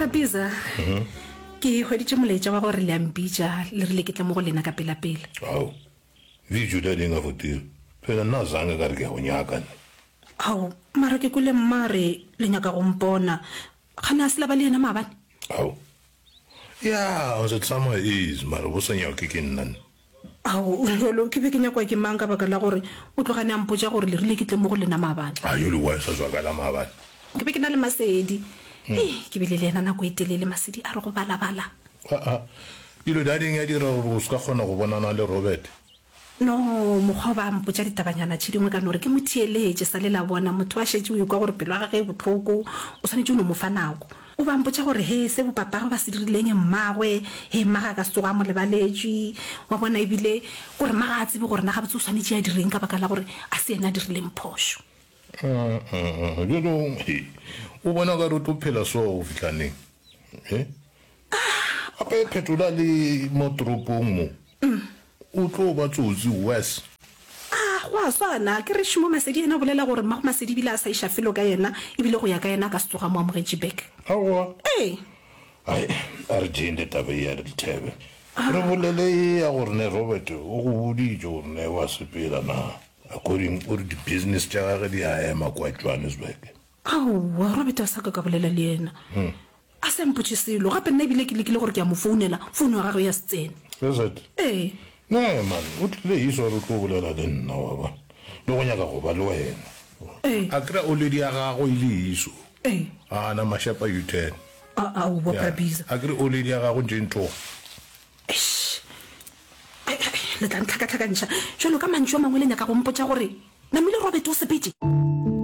Brabisa ke hweditse moletsa wa gore le ambija le rile ke tla mo go lena ka pela-pela. Au video da dinga fotile phela nazanga ka re ke go nyaka. Au mara ke kule mmare le nyaka go mpona khana se la ba le ena mabane. Au ya o se tsama is mara bo senya ke nnan. Au lo ke be ke nyakwa ke manga baka la gore o tlogane a mpotsa gore le rile ke tle mo go lena mabane. Ayo le wa sa zwa ka la mabane. Ke be ke na le Masedi. Ke bile le ena nako e telele Masedi a re go bala. Dilo da ding ya dira go ska khona go bonana le Robert. No mogwa ba mpotsa ditabanyana tshedingwe ka nore ke mothieletse sa le la bona motho a shetse o kwa gore pelo ga ge botlhoko o swanetse o no mo fanako o ba mpotsa gore he se bo papa ba se dirileng mmagwe he maga ka setsoga mo lebaletši wa bona ebile gore maga a tsebe gore na ga botse o swanetse ya direng ka baka la gore a se ena dirileng phosho. O bona ka re o tlo phela so o fitlaneng ape phetola le mo toropong mo o tlo ba tsotsi west go a swana ke re shimo Masedi ena bolela gore mma Masedi bila sa isha felo ka yena ebile go ya ka yena ka setsoga mo amogetse back awa ai arjende tabe ya re tebe re bolele ya gore ne Robert o go buditse gore ne wa sepela na according to the business tja ga di a ema kwa Johannesburg. Robert a sa ka bolela le yena a se mpotse selo gape nna ebile ke lekile gore ke a mo founela founu ya gagwe ya setsena. Is it? No man o tle iso re tlo bolela le nna wa ba le go nyaka go ba le wena a kra o le di aga go ile iso na mashapa U10 o bo Brabisa a kre o le di aga go ntento le tla ntlhaka-tlhakantšha jalo ka mantšu a mangwe le nyaka go mpotsa gore namile Robert o sepetse.